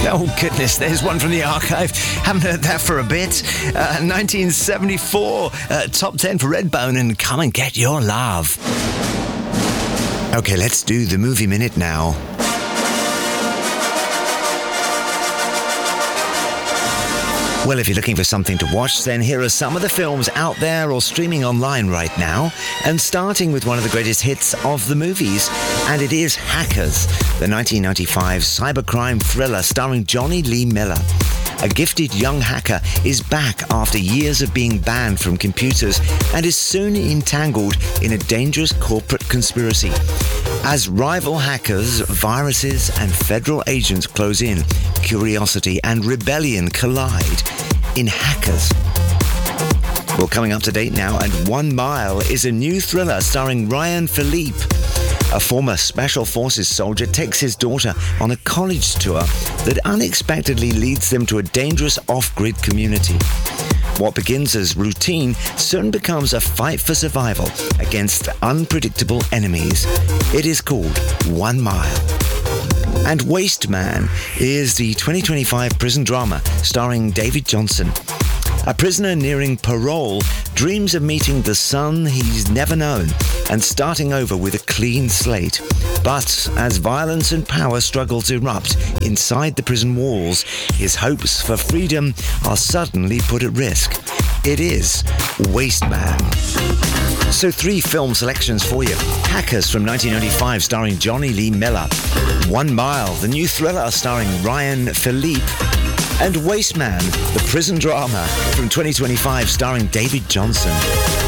Oh, goodness, there's one from the archive. Haven't heard that for a bit. 1974, top 10 for Redbone and Come and Get Your Love. Okay, let's do the movie minute now. Well, if you're looking for something to watch, then here are some of the films out there or streaming online right now. And starting with one of the greatest hits of the movies, and it is Hackers, the 1995 cybercrime thriller starring Johnny Lee Miller. A gifted young hacker is back after years of being banned from computers and is soon entangled in a dangerous corporate conspiracy. As rival hackers, viruses, and federal agents close in, curiosity and rebellion collide in Hackers. Well, coming up to date now, and 1 Mile is a new thriller starring Ryan Philippe. A former Special Forces soldier takes his daughter on a college tour that unexpectedly leads them to a dangerous off-grid community. What begins as routine soon becomes a fight for survival against unpredictable enemies. It is called 1 Mile. And Waste Man is the 2025 prison drama starring David Johnson. A prisoner nearing parole dreams of meeting the son he's never known and starting over with a clean slate. But as violence and power struggles erupt inside the prison walls, his hopes for freedom are suddenly put at risk. It is Waste Man. So 3 film selections for you. Hackers from 1995 starring Johnny Lee Miller. 1 Mile, the new thriller starring Ryan Philippe. And Waste Man, the prison drama from 2025 starring David Johnson.